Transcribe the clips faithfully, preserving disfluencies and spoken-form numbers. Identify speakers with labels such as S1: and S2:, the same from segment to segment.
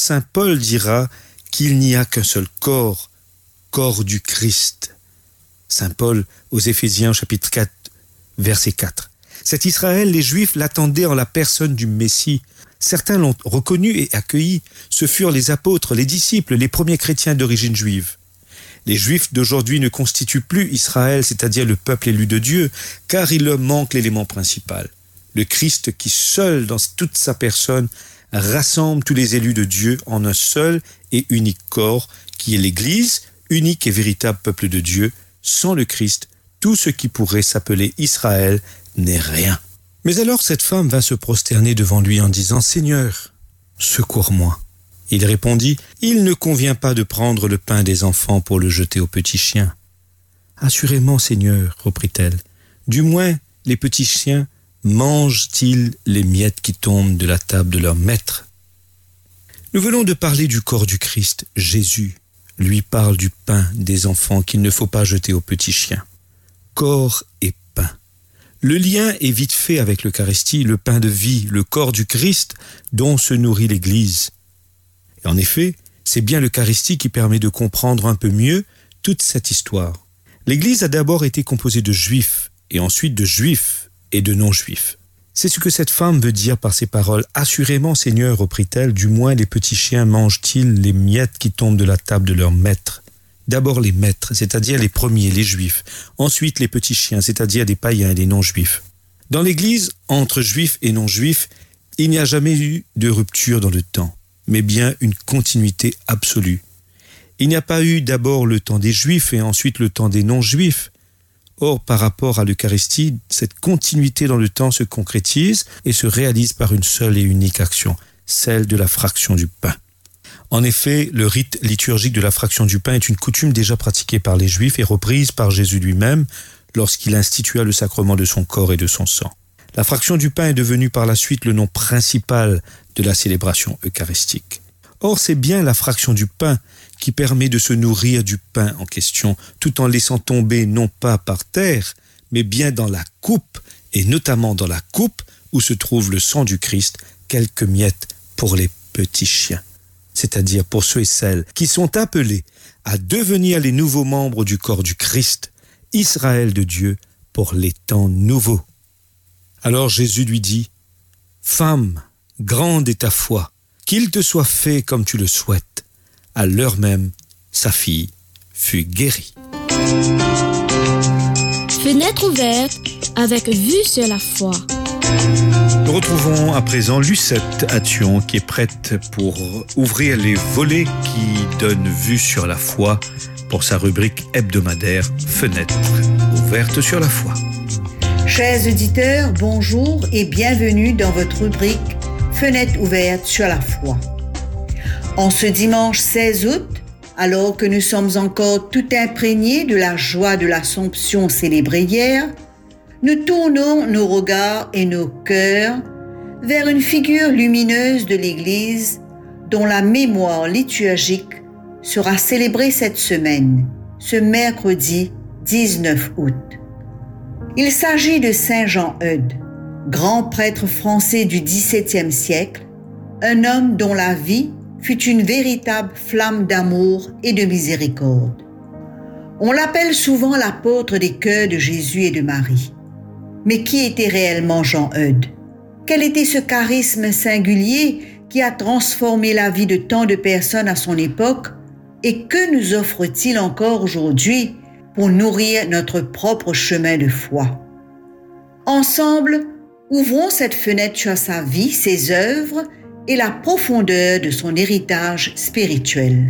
S1: saint Paul dira qu'il n'y a qu'un seul corps, corps du Christ. Saint Paul aux Éphésiens chapitre quatre, verset quatre. Cet Israël, les Juifs l'attendaient en la personne du Messie. Certains l'ont reconnu et accueilli. Ce furent les apôtres, les disciples, les premiers chrétiens d'origine juive. Les Juifs d'aujourd'hui ne constituent plus Israël, c'est-à-dire le peuple élu de Dieu, car il leur manque l'élément principal. Le Christ qui seul, dans toute sa personne, rassemble tous les élus de Dieu en un seul et unique corps, qui est l'Église, unique et véritable peuple de Dieu. Sans le Christ, tout ce qui pourrait s'appeler Israël n'est rien. Mais alors cette femme vint se prosterner devant lui en disant « Seigneur, secours-moi ». Il répondit « Il ne convient pas de prendre le pain des enfants pour le jeter aux petits chiens. »« Assurément, Seigneur, reprit-elle, du moins les petits chiens mangent-ils les miettes qui tombent de la table de leur maître ?» Nous venons de parler du corps du Christ. Jésus lui parle du pain des enfants qu'il ne faut pas jeter aux petits chiens. Corps et pain. Le lien est vite fait avec l'Eucharistie, le pain de vie, le corps du Christ dont se nourrit l'Église. Et en effet, c'est bien l'Eucharistie qui permet de comprendre un peu mieux toute cette histoire. L'Église a d'abord été composée de Juifs, et ensuite de Juifs et de non-Juifs. C'est ce que cette femme veut dire par ces paroles. « Assurément, Seigneur, reprit-elle, du moins les petits chiens mangent-ils les miettes qui tombent de la table de leur maître ?» D'abord les maîtres, c'est-à-dire les premiers, les Juifs. Ensuite les petits chiens, c'est-à-dire les païens et les non-Juifs. Dans l'Église, entre Juifs et non-Juifs, il n'y a jamais eu de rupture dans le temps, mais bien une continuité absolue. Il n'y a pas eu d'abord le temps des Juifs et ensuite le temps des non-Juifs. Or, par rapport à l'Eucharistie, cette continuité dans le temps se concrétise et se réalise par une seule et unique action, celle de la fraction du pain. En effet, le rite liturgique de la fraction du pain est une coutume déjà pratiquée par les Juifs et reprise par Jésus lui-même lorsqu'il institua le sacrement de son corps et de son sang. La fraction du pain est devenue par la suite le nom principal de la célébration eucharistique. Or, c'est bien la fraction du pain qui permet de se nourrir du pain en question, tout en laissant tomber non pas par terre, mais bien dans la coupe, et notamment dans la coupe où se trouve le sang du Christ, quelques miettes pour les petits chiens, c'est-à-dire pour ceux et celles qui sont appelés à devenir les nouveaux membres du corps du Christ, Israël de Dieu, pour les temps nouveaux. Alors Jésus lui dit, « Femme, grande est ta foi, qu'il te soit fait comme tu le souhaites. » À l'heure même, sa fille fut guérie.
S2: Fenêtre ouverte avec vue sur la foi.
S1: Nous retrouvons à présent Lucette à Thion qui est prête pour ouvrir les volets qui donnent vue sur la foi pour sa rubrique hebdomadaire Fenêtre ouverte sur la foi.
S3: Chers auditeurs, bonjour et bienvenue dans votre rubrique Fenêtre ouverte sur la foi. En ce dimanche seize août, alors que nous sommes encore tout imprégnés de la joie de l'Assomption célébrée hier, nous tournons nos regards et nos cœurs vers une figure lumineuse de l'Église dont la mémoire liturgique sera célébrée cette semaine, ce mercredi dix-neuf août. Il s'agit de Saint Jean Eudes, grand prêtre français du dix-septième siècle, un homme dont la vie fut une véritable flamme d'amour et de miséricorde. On l'appelle souvent l'apôtre des cœurs de Jésus et de Marie. Mais qui était réellement Jean Eudes? Quel était ce charisme singulier qui a transformé la vie de tant de personnes à son époque et que nous offre-t-il encore aujourd'hui pour nourrir notre propre chemin de foi? Ensemble, ouvrons cette fenêtre sur sa vie, ses œuvres et la profondeur de son héritage spirituel.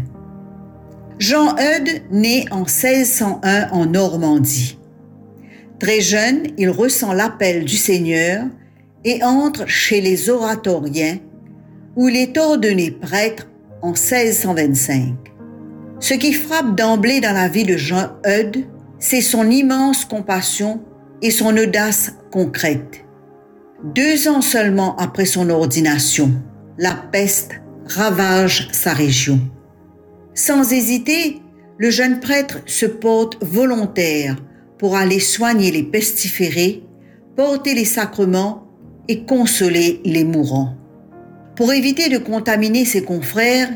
S3: Jean Eudes naît en seize cent un en Normandie. Très jeune, il ressent l'appel du Seigneur et entre chez les oratoriens, où il est ordonné prêtre en seize cent vingt-cinq. Ce qui frappe d'emblée dans la vie de Jean Eudes, c'est son immense compassion et son audace concrète. Deux ans seulement après son ordination, la peste ravage sa région. Sans hésiter, le jeune prêtre se porte volontaire pour aller soigner les pestiférés, porter les sacrements et consoler les mourants. Pour éviter de contaminer ses confrères,